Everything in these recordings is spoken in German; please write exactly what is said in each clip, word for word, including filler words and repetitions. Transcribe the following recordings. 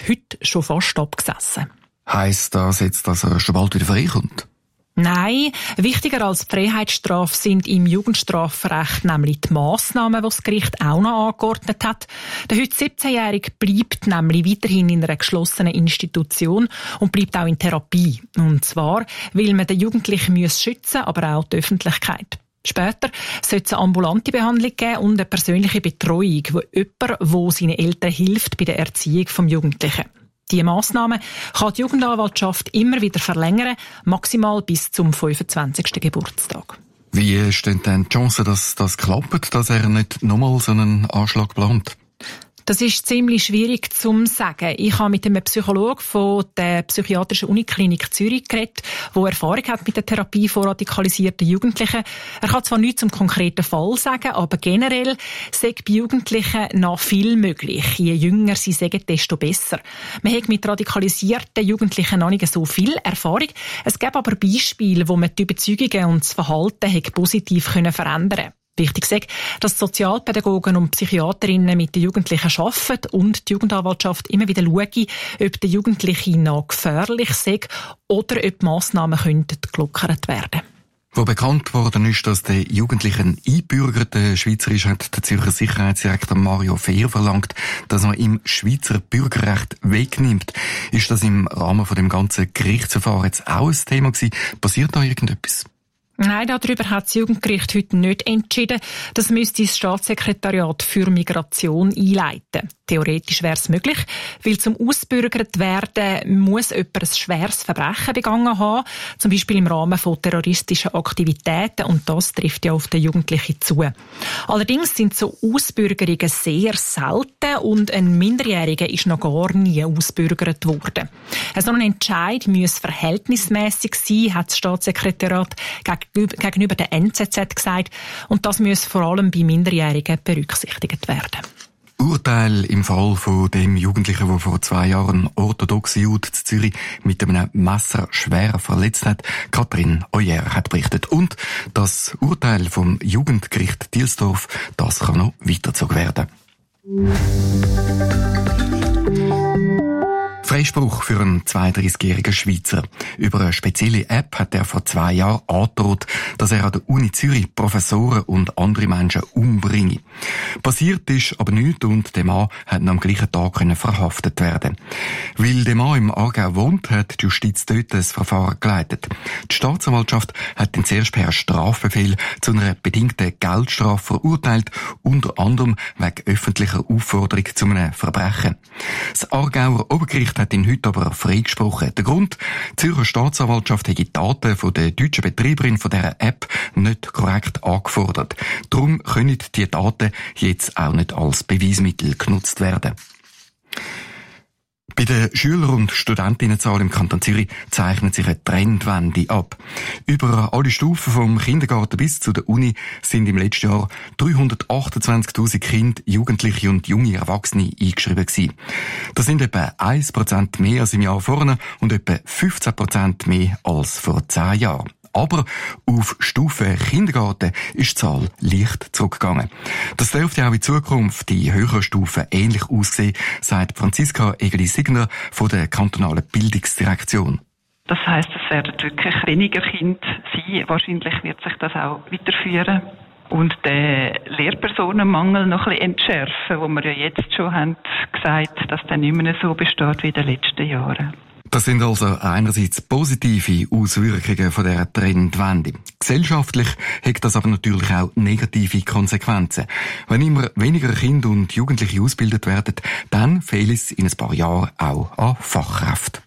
heute schon fast abgesessen. Heisst das jetzt, dass er schon bald wieder freikommt? Nein, wichtiger als die Freiheitsstrafe sind im Jugendstrafrecht nämlich die Massnahmen, die das Gericht auch noch angeordnet hat. Der heute siebzehnjährige bleibt nämlich weiterhin in einer geschlossenen Institution und bleibt auch in Therapie. Und zwar, weil man den Jugendlichen schützen muss, aber auch die Öffentlichkeit. Später sollte es eine ambulante Behandlung geben und eine persönliche Betreuung, wo jemand, der seinen Eltern hilft bei der Erziehung des Jugendlichen. Diese Massnahmen kann die Jugendanwaltschaft immer wieder verlängern, maximal bis zum fünfundzwanzigsten Geburtstag. Wie stehen denn die Chancen, dass das klappt, dass er nicht nochmal so einen Anschlag plant? Das ist ziemlich schwierig zu sagen. Ich habe mit einem Psychologen von der psychiatrischen Uniklinik Zürich geredet, der Erfahrung hat mit der Therapie von radikalisierten Jugendlichen. Er kann zwar nichts zum konkreten Fall sagen, aber generell sei bei Jugendlichen noch viel möglich. Je jünger sie sind, desto besser. Man hat mit radikalisierten Jugendlichen noch nicht so viel Erfahrung. Es gibt aber Beispiele, wo man die Überzeugungen und das Verhalten hat positiv verändern können. Wichtig ist, dass die Sozialpädagogen und Psychiaterinnen mit den Jugendlichen arbeiten und die Jugendanwaltschaft immer wieder schauen, ob der Jugendliche noch gefährlich ist oder ob Massnahmen gelockert werden können. Wo bekannt worden ist, dass der Jugendliche ein einbürgerter Schweizer ist, hat der Zürcher Sicherheitsdirektor Mario Fehr verlangt, dass man ihm Schweizer Bürgerrecht wegnimmt. Ist das im Rahmen von dem ganzen Gerichtsverfahren jetzt auch ein Thema gewesen? Passiert da irgendetwas? Nein, darüber hat das Jugendgericht heute nicht entschieden. Das müsste das Staatssekretariat für Migration einleiten. Theoretisch wäre es möglich, weil zum ausbürgert werden muss jemand ein schweres Verbrechen begangen haben, zum Beispiel im Rahmen von terroristischen Aktivitäten, und das trifft ja auf den Jugendlichen zu. Allerdings sind so Ausbürgerungen sehr selten und ein Minderjähriger ist noch gar nie ausbürgert worden. So ein Entscheid muss verhältnismäßig sein, hat das Staatssekretariat gegenüber der N Z Z gesagt, und das muss vor allem bei Minderjährigen berücksichtigt werden. Urteil im Fall von dem Jugendlichen, der vor zwei Jahren orthodoxe Jude in Zürich mit einem Messer schwer verletzt hat. Katrin Oyer hat berichtet. Und das Urteil vom Jugendgericht Dielsdorf, das kann noch weitergezogen werden. Freispruch für einen zweiunddreißigjährigen Schweizer. Über eine spezielle App hat er vor zwei Jahren angedroht, dass er an der Uni Zürich Professoren und andere Menschen umbringe. Passiert ist aber nichts und der Mann hat am gleichen Tag verhaftet werden. Weil der Mann im Aargau wohnt, hat die Justiz dort das Verfahren geleitet. Die Staatsanwaltschaft hat ihn zuerst per Strafbefehl zu einer bedingten Geldstrafe verurteilt, unter anderem wegen öffentlicher Aufforderung zu einem Verbrechen. Das Aargauer Obergericht hat ihn heute aber freigesprochen. Der Grund: die Zürcher Staatsanwaltschaft hat die Daten von der deutschen Betreiberin von dieser App nicht korrekt angefordert. Darum können die Daten jetzt auch nicht als Beweismittel genutzt werden. Bei der Schüler- und Studentinnenzahl im Kanton Zürich zeichnet sich eine Trendwende ab. Über alle Stufen vom Kindergarten bis zu der Uni sind im letzten Jahr dreihundertachtundzwanzigtausend Kinder, Jugendliche und junge Erwachsene eingeschrieben gewesen. Das sind etwa ein Prozent mehr als im Jahr vorne und etwa fünfzehn Prozent mehr als vor zehn Jahren. Aber auf Stufe Kindergarten ist die Zahl leicht zurückgegangen. Das dürfte auch in Zukunft die höheren Stufen ähnlich aussehen, sagt Franziska Egeli-Signer von der kantonalen Bildungsdirektion. Das heisst, es werden wirklich weniger Kinder sein. Wahrscheinlich wird sich das auch weiterführen. Und den Lehrpersonenmangel noch ein bisschen entschärfen, wo wir ja jetzt schon haben gesagt, dass der nicht mehr so besteht wie in den letzten Jahren. Das sind also einerseits positive Auswirkungen von dieser Trendwende. Gesellschaftlich hat das aber natürlich auch negative Konsequenzen. Wenn immer weniger Kinder und Jugendliche ausgebildet werden, dann fehlt es in ein paar Jahren auch an Fachkräften.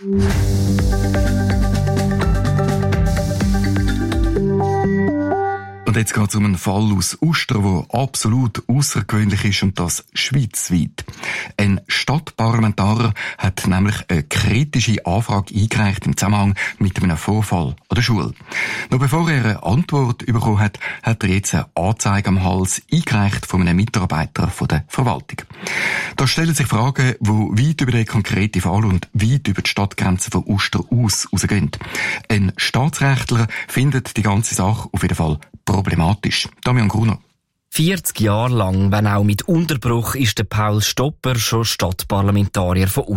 Und jetzt geht es um einen Fall aus Uster, der absolut außergewöhnlich ist, und das schweizweit. Ein Stadtparlamentarier hat nämlich eine kritische Anfrage eingereicht im Zusammenhang mit einem Vorfall an der Schule. Noch bevor er eine Antwort bekommen hat, hat er jetzt eine Anzeige am Hals eingereicht von einem Mitarbeiter von der Verwaltung. Da stellen sich Fragen, die weit über den konkreten Fall und weit über die Stadtgrenzen von Uster aus rausgehen. Ein Staatsrechtler findet die ganze Sache auf jeden Fall problematisch. Damian Gruner. vierzig Jahre lang, wenn auch mit Unterbruch, ist der Paul Stopper schon Stadtparlamentarier von